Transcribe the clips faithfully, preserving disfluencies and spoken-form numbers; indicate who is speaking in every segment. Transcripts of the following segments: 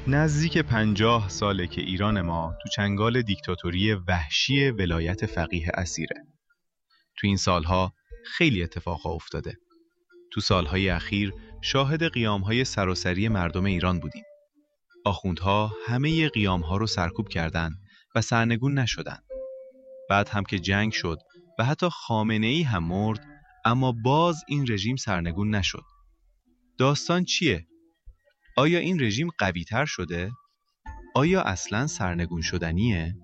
Speaker 1: نزدیک پنجاه ساله که ایران ما تو چنگال دیکتاتوری وحشی ولایت فقیه اسیره. تو این سالها خیلی اتفاقا افتاده. تو سالهای اخیر شاهد قیامهای سراسری مردم ایران بودیم. آخوندها همه قیامها رو سرکوب کردن و سرنگون نشدن. بعد هم که جنگ شد و حتی خامنه‌ای هم مرد، اما باز این رژیم سرنگون نشد. داستان چیه؟ آیا این رژیم قوی تر شده؟ آیا اصلاً سرنگون شدنیه؟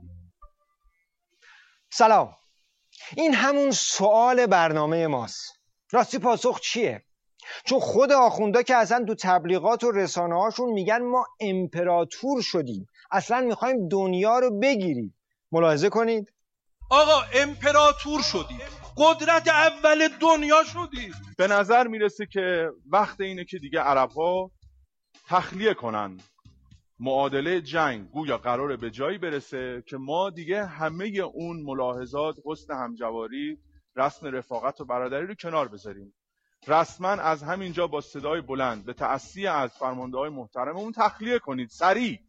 Speaker 2: سلام. این همون سوال برنامه ماست. راستی پاسخ چیه؟ چون خود آخوندا که اصلا تو تبلیغات و رسانه هاشون میگن ما امپراتور شدیم، اصلا میخوایم دنیا رو بگیریم. ملاحظه کنید.
Speaker 3: آقا امپراتور شدیم، قدرت اول دنیا شدیم.
Speaker 4: به نظر میرسه که وقت اینه که دیگه عرب‌ها تخلیه کنن. معادله جنگ گویا قراره به جایی برسه که ما دیگه همه اون ملاحظات، حسن همجواری، رسم رفاقت و برادری رو کنار بذاریم. رسما از همینجا با صدای بلند به تأسی از فرمانده‌های محترممون تخلیه کنید سریع.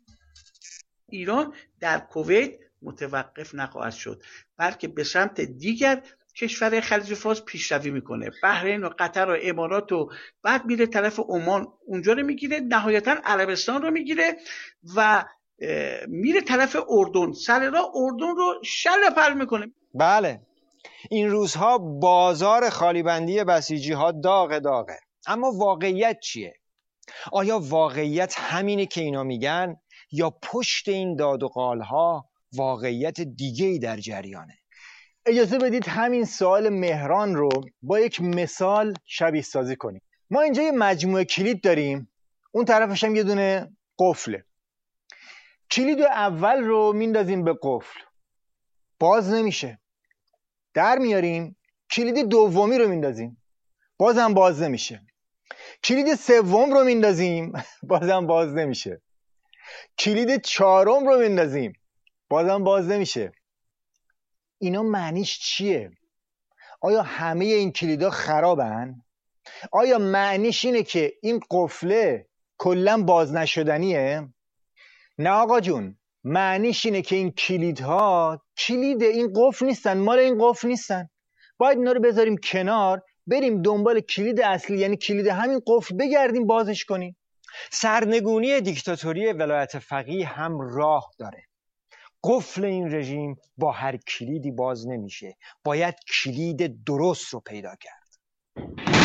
Speaker 5: ایران در کویت متوقف نخواهد شد، بلکه به سمت دیگر کشور خلیج فارس پیشروی میکنه. بحرین و قطر و امارات و بعد میره طرف عمان، اونجا رو میگیره، نهایتا عربستان رو میگیره و میره طرف اردن. سر راه اردن رو شل پر میکنه.
Speaker 2: بله، این روزها بازار خالیبندی بسیجی ها داغ داغه. اما واقعیت چیه؟ آیا واقعیت همینه که اینا میگن یا پشت این داد و قال ها واقعیت دیگه‌ای در جریانه؟
Speaker 6: اجازه بدید همین سوال مهران رو با یک مثال شبیه سازی کنیم. ما اینجا یه مجموعه کلید داریم، اون طرفش هم یه دونه قفله. کلید اول رو میندازیم به قفل، باز نمیشه. در میاریم، کلید دومی رو میندازیم، بازم باز نمیشه. کلید سوم رو میندازیم، بازم باز نمیشه. کلید چهارم رو میندازیم، بازم باز نمیشه. اینا معنیش چیه؟ آیا همه این کلیدا خرابن؟ آیا معنیش اینه که این قفله کلا باز نشدنیه؟ نه آقا جون، معنیش اینه که این کلیدها کلید این قفل نیستن، مال این قفل نیستن. باید اینا رو بذاریم کنار، بریم دنبال کلید اصلی، یعنی کلید همین قفل، بگردیم بازش کنیم.
Speaker 2: سرنگونی دیکتاتوری ولایت فقیه هم راه داره. قفل این رژیم با هر کلیدی باز نمیشه، باید کلید درست رو پیدا کرد.